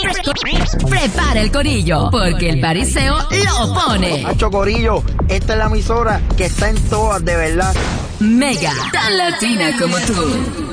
Prepara el corillo, porque el pariseo lo pone. Hacho corillo, esta es la emisora que está en todas, de verdad. Mega, tan latina como tú.